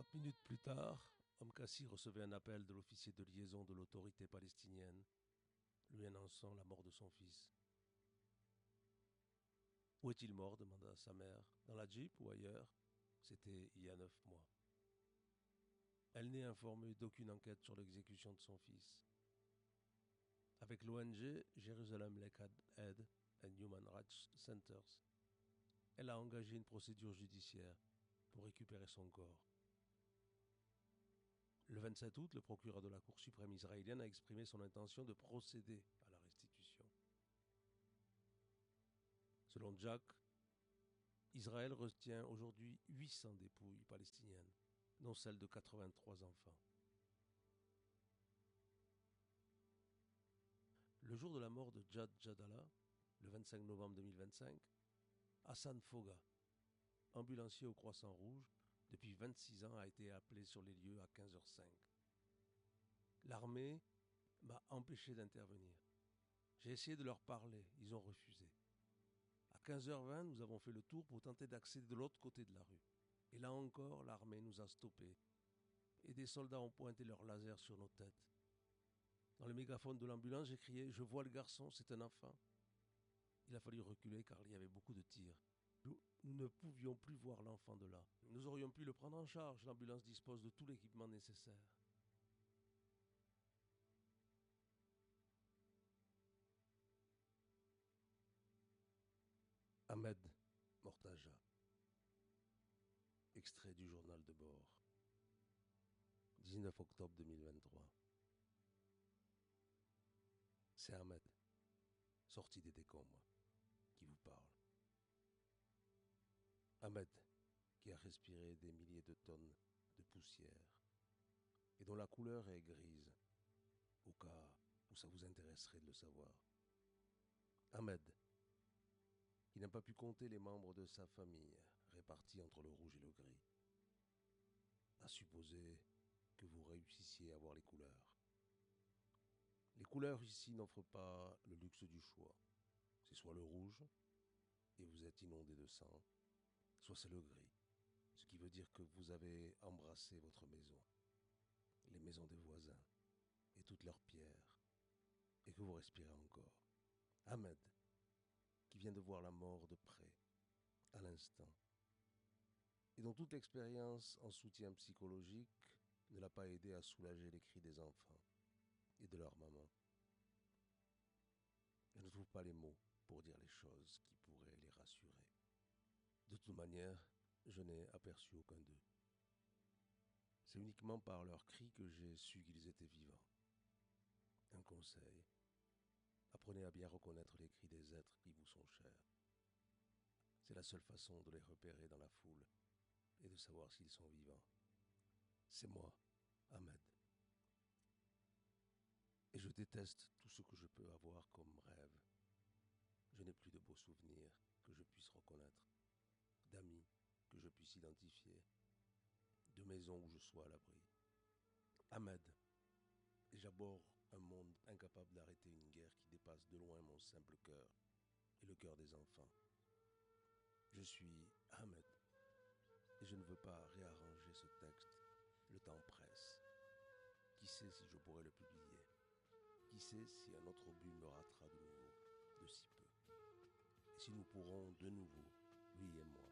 30 minutes plus tard, Omkassi recevait un appel de l'officier de liaison de l'autorité palestinienne, lui annonçant la mort de son fils. Où est-il mort demanda sa mère. Dans la Jeep ou ailleurs? C'était il y a 9 mois. Elle n'est informée d'aucune enquête sur l'exécution de son fils. Avec l'ONG Jerusalem Lake Aid and Human Rights Centers, elle a engagé une procédure judiciaire pour récupérer son corps. Le 27 août, le procureur de la Cour suprême israélienne a exprimé son intention de procéder à la restitution. Selon Jack, Israël retient aujourd'hui 800 dépouilles palestiniennes, dont celles de 83 enfants. Le jour de la mort de Jad Jadala, le 25 novembre 2025, Hassan Foga, ambulancier au Croissant Rouge, depuis 26 ans, a été appelé sur les lieux à 15h05. L'armée m'a empêché d'intervenir. J'ai essayé de leur parler, ils ont refusé. À 15h20, nous avons fait le tour pour tenter d'accéder de l'autre côté de la rue. Et là encore, l'armée nous a stoppés. Et des soldats ont pointé leurs lasers sur nos têtes. Dans le mégaphone de l'ambulance, j'ai crié « Je vois le garçon, c'est un enfant ». Il a fallu reculer car il y avait beaucoup de tirs. Nous ne pouvions plus voir l'enfant de là. Nous aurions pu le prendre en charge. L'ambulance dispose de tout l'équipement nécessaire. Ahmed Mortaja. Extrait du journal de bord. 19 octobre 2023. C'est Ahmed, sorti des décombres, qui vous parle. Ahmed, qui a respiré des milliers de tonnes de poussière et dont la couleur est grise, au cas où ça vous intéresserait de le savoir. Ahmed, qui n'a pas pu compter les membres de sa famille répartis entre le rouge et le gris, à supposer que vous réussissiez à voir les couleurs. Les couleurs ici n'offrent pas le luxe du choix. C'est soit le rouge, et vous êtes inondé de sang, soit c'est le gris, ce qui veut dire que vous avez embrassé votre maison, les maisons des voisins, et toutes leurs pierres, et que vous respirez encore. Ahmed, qui vient de voir la mort de près, à l'instant, et dont toute l'expérience en soutien psychologique ne l'a pas aidé à soulager les cris des enfants et de leur maman. Elle ne trouve pas les mots pour dire les choses qui pourraient les rassurer. De toute manière, je n'ai aperçu aucun d'eux. C'est uniquement par leurs cris que j'ai su qu'ils étaient vivants. Un conseil, apprenez à bien reconnaître les cris des êtres qui vous sont chers. C'est la seule façon de les repérer dans la foule et de savoir s'ils sont vivants. C'est moi, Ahmed. Et je déteste tout ce que je peux avoir comme rêve. Je n'ai plus de beaux souvenirs que je puisse reconnaître, d'amis que je puisse identifier, de maisons où je sois à l'abri. Ahmed, et j'aborde un monde incapable d'arrêter une guerre qui dépasse de loin mon simple cœur et le cœur des enfants. Je suis Ahmed, et je ne veux pas réarranger ce texte. Le temps presse. Qui sait si je pourrai le publier? Qui sait si un autre obus me ratera de nouveau, de si peu? Et si nous pourrons de nouveau, lui et moi,